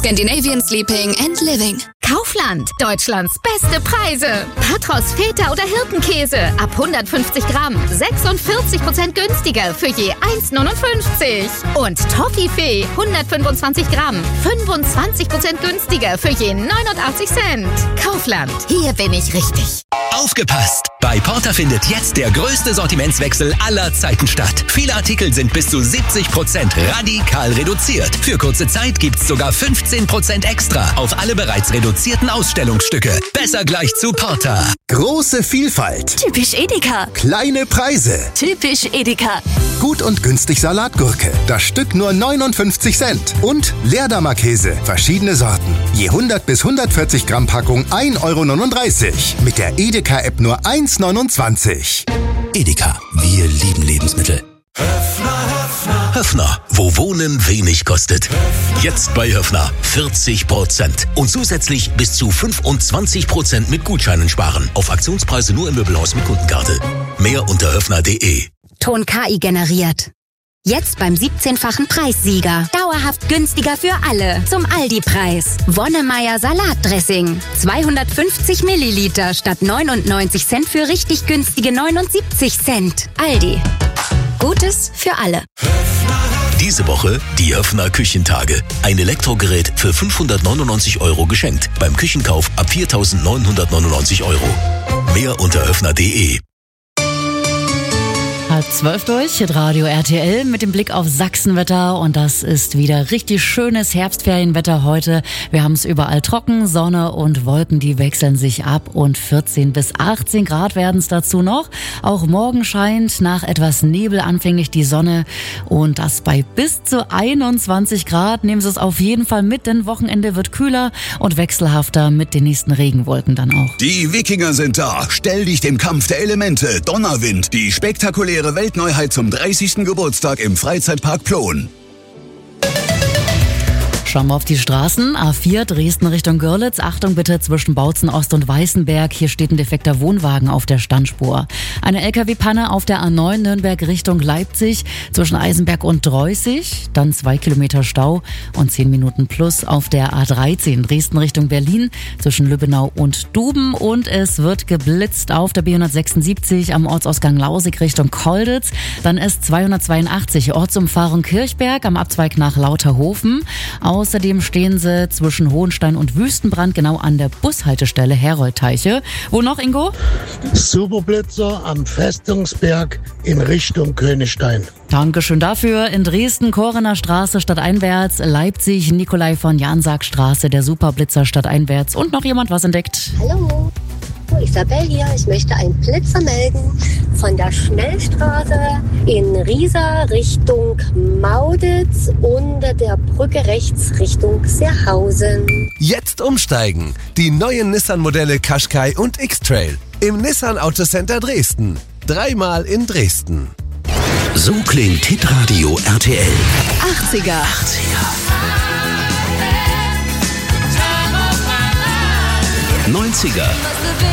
Scandinavian Sleeping and Living. Kaufland, Deutschlands beste Preise. Patros, Feta oder Hirtenkäse ab 150 Gramm. 46% günstiger für je 1,59. Und Toffifee 125 Gramm. 25% günstiger für je 89 Cent. Kaufland, hier bin ich richtig. Aufgepasst! Bei Porter findet jetzt der größte Sortimentswechsel aller Zeiten statt. Viele Artikel sind bis zu 70% radikal reduziert. Für kurze Zeit gibt's sogar 15% extra auf alle bereits reduzierten Ausstellungsstücke. Besser gleich zu Porter. Große Vielfalt. Typisch Edeka. Kleine Preise. Typisch Edeka. Gut und günstig Salatgurke. Das Stück nur 59 Cent. Und Leerdammer Käse. Verschiedene Sorten. Je 100 bis 140 Gramm Packung 1,39 €. Mit der Edeka-App nur 1,29 €. Edeka, wir lieben Lebensmittel. Höffner, wo Wohnen wenig kostet. Jetzt bei Höffner 40% und zusätzlich bis zu 25% mit Gutscheinen sparen. Auf Aktionspreise nur im Möbelhaus mit Kundenkarte. Mehr unter höffner.de. Ton KI generiert. Jetzt beim 17-fachen Preissieger. Dauerhaft günstiger für alle. Zum Aldi-Preis. Wonnemeier Salatdressing. 250 Milliliter statt 99 Cent für richtig günstige 79 Cent. Aldi. Gutes für alle. Diese Woche die Höffner Küchentage. Ein Elektrogerät für 599 € geschenkt. Beim Küchenkauf ab 4.999 €. Mehr unter höffner.de. 11:30 durch, hier Radio RTL mit dem Blick auf Sachsenwetter und das ist wieder richtig schönes Herbstferienwetter heute. Wir haben es überall trocken, Sonne und Wolken, die wechseln sich ab und 14 bis 18 Grad werden es dazu noch. Auch morgen scheint nach etwas Nebel anfänglich die Sonne und das bei bis zu 21 Grad. Nehmen Sie es auf jeden Fall mit, denn Wochenende wird kühler und wechselhafter mit den nächsten Regenwolken dann auch. Die Wikinger sind da. Stell dich dem Kampf der Elemente. Donnerwind, die spektakuläre Weltneuheit zum 30. Geburtstag im Freizeitpark Plon. Schauen wir auf die Straßen. A4 Dresden Richtung Görlitz. Achtung bitte zwischen Bautzen Ost und Weißenberg. Hier steht ein defekter Wohnwagen auf der Standspur. Eine LKW-Panne auf der A9 Nürnberg Richtung Leipzig zwischen Eisenberg und Dreußig. Dann 2 Kilometer Stau und 10 Minuten plus auf der A13 Dresden Richtung Berlin zwischen Lübbenau und Duben. Und es wird geblitzt auf der B176 am Ortsausgang Lausig Richtung Kolditz. Dann ist 282 Ortsumfahrung Kirchberg am Abzweig nach Lauterhofen. Außerdem stehen sie zwischen Hohenstein und Wüstenbrand, genau an der Bushaltestelle Heroldteiche. Wo noch, Ingo? Superblitzer am Festungsberg in Richtung Königstein. Dankeschön dafür. In Dresden, Korener Straße stadteinwärts, Leipzig, Nikolai von Jansack Straße, der Superblitzer stadteinwärts. Und noch jemand was entdeckt? Hallo, Isabel hier. Ich möchte einen Blitzer melden von der Schnellstraße in Riesa Richtung Mauditz unter der Brücke rechts Richtung Seerhausen. Jetzt umsteigen. Die neuen Nissan-Modelle Qashqai und X-Trail im Nissan Autocenter Dresden. 3-mal in Dresden. So klingt Hitradio RTL. 80er. 90er.